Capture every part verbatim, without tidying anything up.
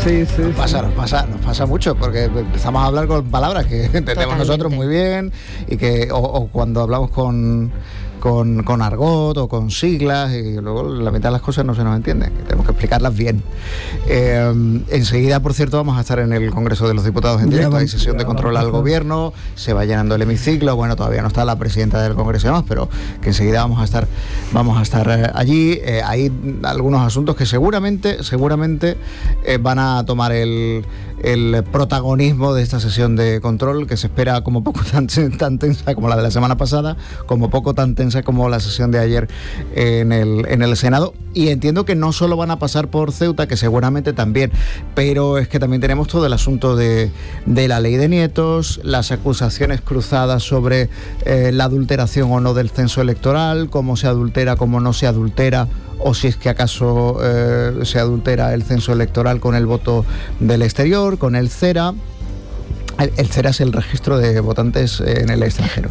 Sí, sí, nos pasa, sí. nos pasa, nos pasa mucho, porque empezamos a hablar con palabras que entendemos Totalmente. nosotros muy bien, y que o, o cuando hablamos con, con, con argot o con siglas, y luego la mitad de las cosas no se nos entienden, que tenemos que explicarlas bien. Eh, enseguida, por cierto, vamos a estar en el Congreso de los Diputados en Ya directo, hay vamos, sesión de ya control vamos. al gobierno, se va llenando el hemiciclo, bueno, todavía no está la presidenta del Congreso y demás, pero que enseguida vamos a estar, vamos a estar eh, allí. Eh, hay algunos asuntos que seguramente, seguramente eh, van a tomar el, el protagonismo de esta sesión de control, que se espera como poco tan, tan tensa como la de la semana pasada, como poco tan tensa como la sesión de ayer en el, en el Senado. Y entiendo que no solo van a pasar por Ceuta, que seguramente también, pero es que también tenemos todo el asunto de, de la ley de nietos, las acusaciones cruzadas sobre eh, la adulteración o no del censo electoral, cómo se adultera, cómo no se adultera, o si es que acaso eh, se adultera el censo electoral con el voto del exterior, con el CERA. El, el CERA es el registro de votantes en el extranjero.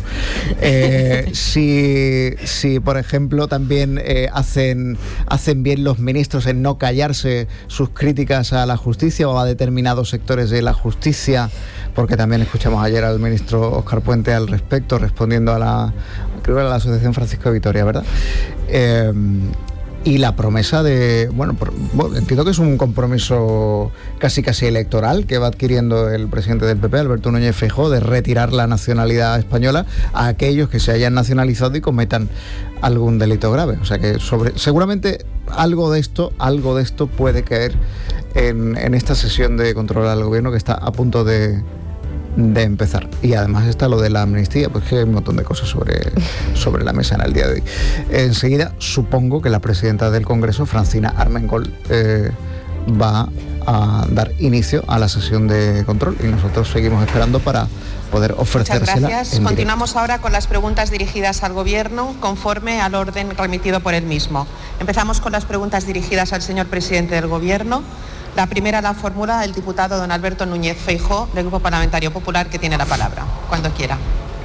Eh, si, si, por ejemplo, también eh, hacen, hacen bien los ministros en no callarse sus críticas a la justicia o a determinados sectores de la justicia, porque también escuchamos ayer al ministro Óscar Puente al respecto, respondiendo a la, creo que a la Asociación Francisco de Vitoria, ¿verdad? Eh, Y la promesa de, bueno, por, bueno, entiendo que es un compromiso casi casi electoral que va adquiriendo el presidente del P P, Alberto Núñez Feijóo, de retirar la nacionalidad española a aquellos que se hayan nacionalizado y cometan algún delito grave. O sea que sobre, seguramente algo de esto, algo de esto puede caer en, en esta sesión de control al gobierno que está a punto de de empezar. Y además está lo de la amnistía, pues que hay un montón de cosas sobre, sobre la mesa en el día de hoy. Enseguida supongo que la presidenta del Congreso, Francina Armengol, eh, va a dar inicio a la sesión de control y nosotros seguimos esperando para poder ofrecérsela. Muchas gracias. En Continuamos directo. ahora con las preguntas dirigidas al Gobierno conforme al orden remitido por el mismo. Empezamos con las preguntas dirigidas al señor presidente del Gobierno. La primera la formula el diputado don Alberto Núñez Feijóo, del Grupo Parlamentario Popular, que tiene la palabra. Cuando quiera.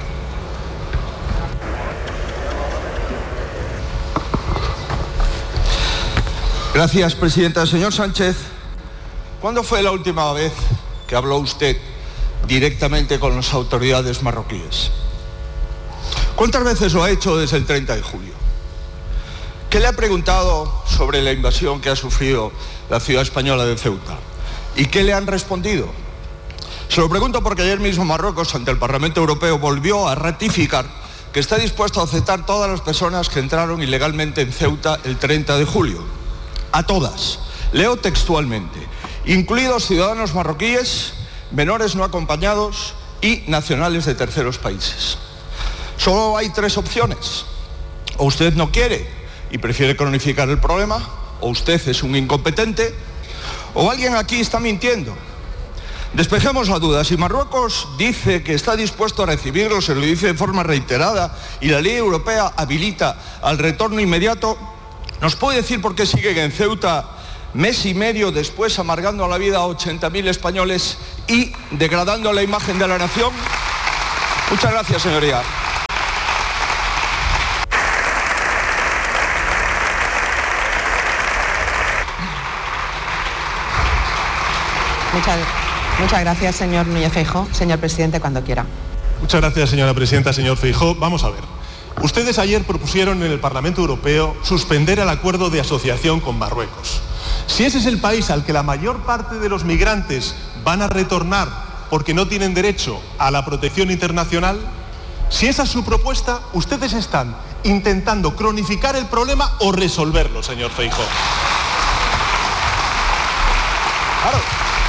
Gracias, presidenta. Señor Sánchez, ¿cuándo fue la última vez que habló usted directamente con las autoridades marroquíes? ¿Cuántas veces lo ha hecho desde el treinta de julio? ¿Qué le ha preguntado sobre la invasión que ha sufrido la ciudad española de Ceuta? ¿Y qué le han respondido? Se lo pregunto porque ayer mismo Marruecos, ante el Parlamento Europeo, volvió a ratificar que está dispuesto a aceptar todas las personas que entraron ilegalmente en Ceuta el treinta de julio. A todas. Leo textualmente. Incluidos ciudadanos marroquíes, menores no acompañados y nacionales de terceros países. Solo hay tres opciones. O usted no quiere y prefiere cronificar el problema, o usted es un incompetente, o alguien aquí está mintiendo. Despejemos la duda. Si Marruecos dice que está dispuesto a recibirlos, se lo dice de forma reiterada, y la ley europea habilita al retorno inmediato, ¿nos puede decir por qué siguen en Ceuta mes y medio después amargando la vida a ochenta mil españoles y degradando la imagen de la nación? Muchas gracias, señoría. Muchas, muchas gracias, señor Núñez Feijóo. Señor presidente, cuando quiera. Muchas gracias, señora presidenta. Señor Feijóo, vamos a ver. Ustedes ayer propusieron en el Parlamento Europeo suspender el acuerdo de asociación con Marruecos. Si ese es el país al que la mayor parte de los migrantes van a retornar porque no tienen derecho a la protección internacional, si esa es su propuesta, ustedes están intentando cronificar el problema o resolverlo, señor Feijóo. Claro.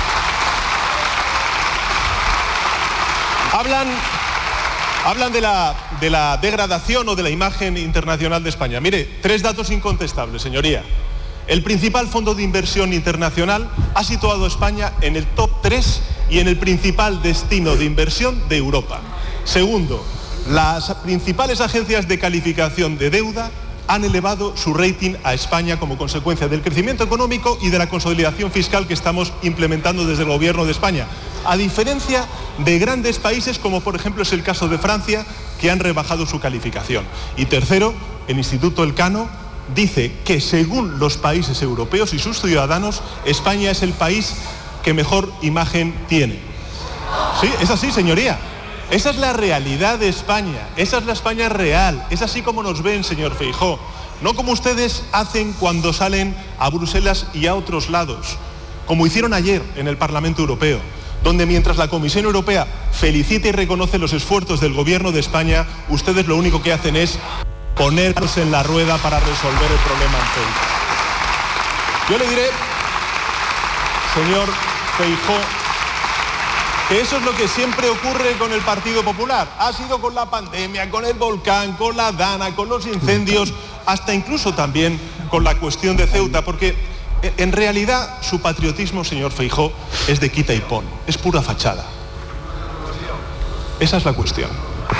Hablan, hablan de la, de la degradación o de la imagen internacional de España. Mire, tres datos incontestables, señoría. El principal fondo de inversión internacional ha situado a España en el top tres y en el principal destino de inversión de Europa. Segundo, las principales agencias de calificación de deuda han elevado su rating a España como consecuencia del crecimiento económico y de la consolidación fiscal que estamos implementando desde el Gobierno de España, a diferencia de grandes países como por ejemplo es el caso de Francia, que han rebajado su calificación. Y tercero, el Instituto Elcano dice que según los países europeos y sus ciudadanos, España es el país que mejor imagen tiene. Sí, es así, señoría. Esa es la realidad de España, esa es la España real, es así como nos ven, señor Feijóo. No como ustedes hacen cuando salen a Bruselas y a otros lados, como hicieron ayer en el Parlamento Europeo, donde mientras la Comisión Europea felicita y reconoce los esfuerzos del Gobierno de España, ustedes lo único que hacen es ponerse en la rueda para resolver el problema en Ceuta. Yo le diré, señor Feijóo, que eso es lo que siempre ocurre con el Partido Popular. Ha sido con la pandemia, con el volcán, con la Dana, con los incendios, hasta incluso también con la cuestión de Ceuta, porque en realidad su patriotismo, señor Feijóo, es de quita y pon, es pura fachada. Esa es la cuestión.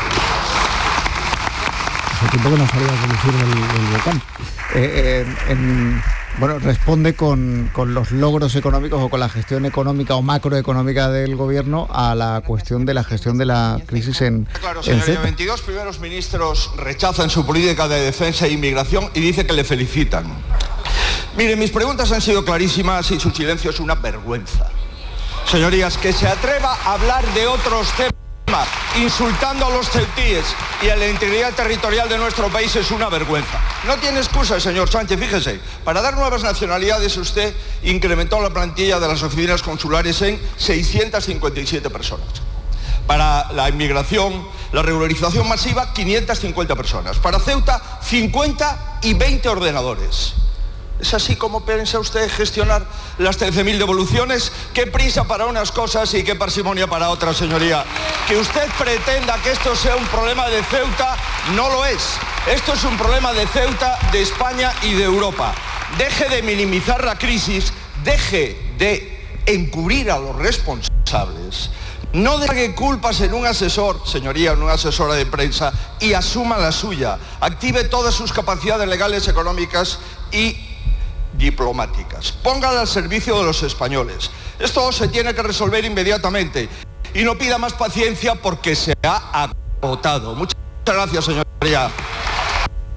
Hace tiempo que no salía a conducir el, el volcán. Eh, eh, en... Bueno, responde con, con los logros económicos o con la gestión económica o macroeconómica del gobierno a la cuestión de la gestión de la crisis en Claro, señoría, en veintidós primeros ministros rechazan su política de defensa e inmigración y dice que le felicitan. Mire, mis preguntas han sido clarísimas y su silencio es una vergüenza. Señorías, que se atreva a hablar de otros temas insultando a los ceutíes y a la integridad territorial de nuestro país es una vergüenza. No tiene excusa, señor Sánchez, fíjese, para dar nuevas nacionalidades usted incrementó la plantilla de las oficinas consulares en seiscientas cincuenta y siete personas. Para la inmigración, la regularización masiva, quinientas cincuenta personas. Para Ceuta, cincuenta y veinte ordenadores. ¿Es así como piensa usted gestionar las trece mil devoluciones? Qué prisa para unas cosas y qué parsimonia para otras, señoría. Que usted pretenda que esto sea un problema de Ceuta, no lo es. Esto es un problema de Ceuta, de España y de Europa. Deje de minimizar la crisis, deje de encubrir a los responsables. No deje culpas en un asesor, señoría, en una asesora de prensa, y asuma la suya. Active todas sus capacidades legales, económicas y diplomáticas. Póngala al servicio de los españoles. Esto se tiene que resolver inmediatamente. Y no pida más paciencia porque se ha agotado. Muchas gracias, señoría.